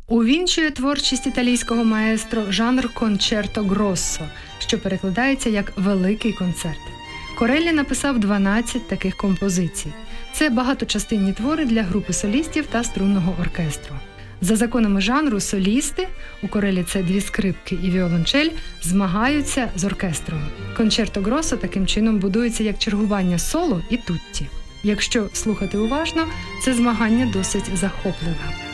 Увінчує творчість італійського маестро жанр кончерто гроссо, що перекладається як «великий концерт». Кореллі написав 12 таких композицій. Це багаточастинні твори для групи солістів та струнного оркестру. За законами жанру солісти, у Кореллі це 2 скрипки і віолончель, змагаються з оркестром. Кончерто гроссо таким чином будується як чергування соло і тутті. Якщо слухати уважно, це змагання досить захопливе.